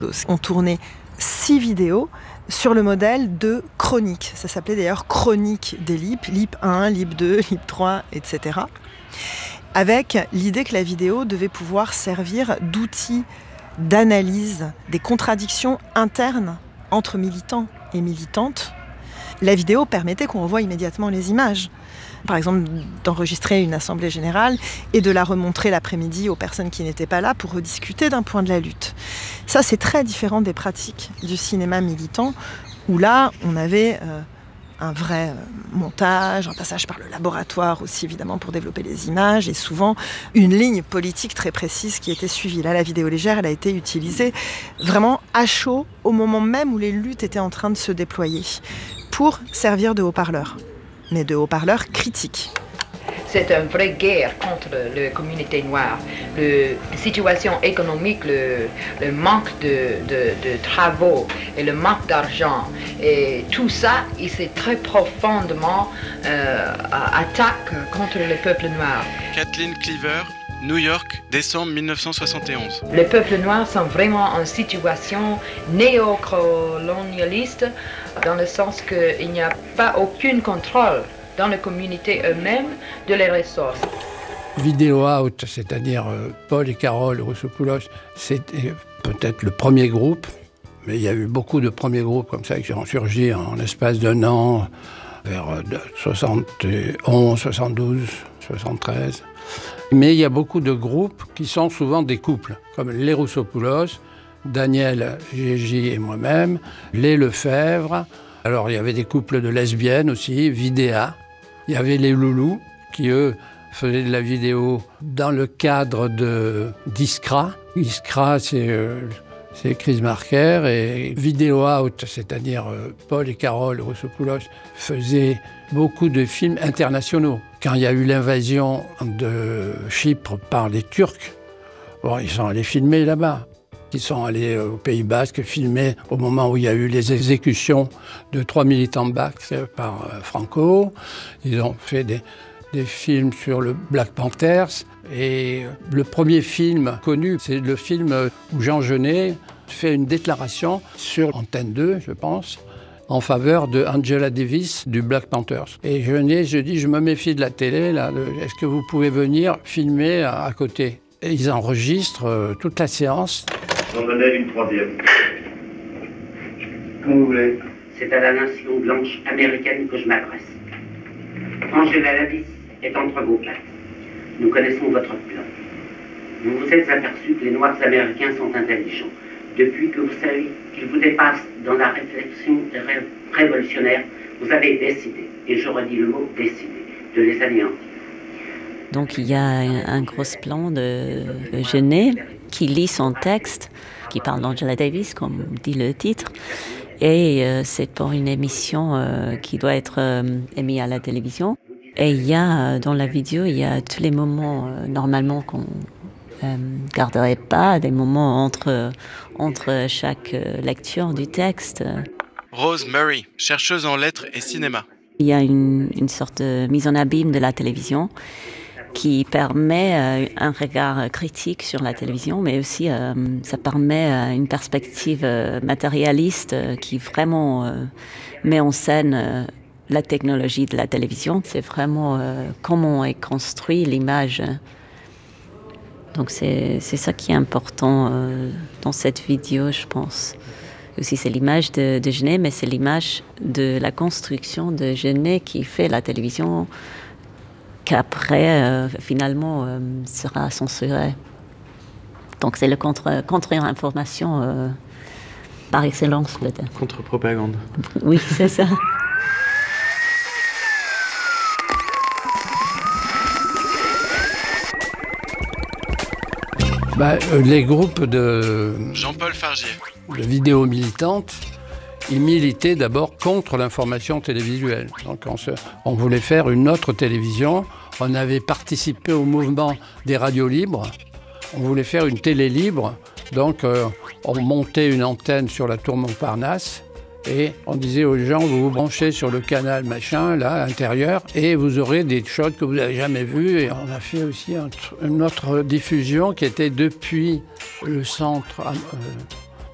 On tournait 6 vidéos sur le modèle de chronique. Ça s'appelait d'ailleurs chronique des LIP, LIP 1, LIP 2, LIP 3, etc. Avec l'idée que la vidéo devait pouvoir servir d'outil d'analyse des contradictions internes entre militants et militantes. La vidéo permettait qu'on revoie immédiatement les images. Par exemple, d'enregistrer une assemblée générale et de la remontrer l'après-midi aux personnes qui n'étaient pas là pour rediscuter d'un point de la lutte. Ça, c'est très différent des pratiques du cinéma militant, où là, on avait un vrai montage, un passage par le laboratoire aussi, évidemment, pour développer les images, et souvent une ligne politique très précise qui était suivie. Là, la vidéo légère, elle a été utilisée vraiment à chaud, au moment même où les luttes étaient en train de se déployer, pour servir de haut-parleur, mais de haut-parleur critiques. C'est une vraie guerre contre la communauté noire. La situation économique, le manque de travaux et le manque d'argent, et tout ça, c'est très profondément attaque contre le peuple noir. Kathleen Cleaver, New York, décembre 1971. Les peuples noirs sont vraiment en situation néocolonialiste, dans le sens qu'il n'y a pas aucun contrôle dans la communauté eux-mêmes de les ressources. Video Out, c'est-à-dire Paul et Carole Roussopoulos, c'était peut-être le premier groupe, mais il y a eu beaucoup de premiers groupes comme ça qui ont surgi en l'espace d'un an, vers 71, 72, 73. Mais il y a beaucoup de groupes qui sont souvent des couples, comme les Roussopoulos, Daniel Gégé et moi-même, les Lefebvre. Alors il y avait des couples de lesbiennes aussi, Vidéa. Il y avait les Loulous qui, eux, faisaient de la vidéo dans le cadre d'Iskra. Iskra, c'est Chris Marker, et Video Out, c'est-à-dire Paul et Carole Roussopoulos, faisaient beaucoup de films internationaux. Quand il y a eu l'invasion de Chypre par les Turcs, bon, ils sont allés filmer là-bas. Ils sont allés au Pays Basque filmer au moment où il y a eu les exécutions de 3 militants basques par Franco. Ils ont fait des films sur le Black Panthers. Et le premier film connu, c'est le film où Jean Genet fait une déclaration sur Antenne 2, je pense, en faveur de Angela Davis du Black Panthers. Et Genet, je dis, je me méfie de la télé, là, est-ce que vous pouvez venir filmer à côté ? Et ils enregistrent toute la séance. J'en donnais une troisième. Comme vous voulez. C'est à la nation blanche américaine que je m'adresse. Angela Davis est entre vos pattes. Nous connaissons votre plan. Vous vous êtes aperçu que les Noirs américains sont intelligents. Depuis que vous savez qu'ils vous dépassent dans la réflexion révolutionnaire, vous avez décidé, et je redis le mot décidé, de les anéantir. Donc il y a un gros plan de Genet qui lit son texte, qui parle d'Angela Davis, comme dit le titre. Et c'est pour une émission qui doit être émise à la télévision. Et il y a, dans la vidéo, il y a tous les moments, normalement, qu'on garderait pas, des moments entre chaque lecture du texte. Rose Murray, chercheuse en lettres et cinéma. Il y a une sorte de mise en abîme de la télévision qui permet un regard critique sur la télévision, mais aussi ça permet une perspective matérialiste qui vraiment met en scène la technologie de la télévision. C'est vraiment comment est construite l'image. Donc c'est ça qui est important dans cette vidéo, je pense. Aussi, c'est l'image de Genet, mais c'est l'image de la construction de Genet qui fait la télévision qu'après, finalement, sera censurée. Donc c'est le contre-information par excellence, peut-être. Contre-propagande. Oui, c'est ça. Les groupes de Jean-Paul Fargier. De vidéos militantes, ils militaient d'abord contre l'information télévisuelle. Donc on voulait faire une autre télévision. On avait participé au mouvement des radios libres. On voulait faire une télé libre. Donc on montait une antenne sur la tour Montparnasse et on disait aux gens, vous vous branchez sur le canal machin, là, intérieur, et vous aurez des choses que vous n'avez jamais vues. Et on a fait aussi une autre diffusion qui était depuis le centre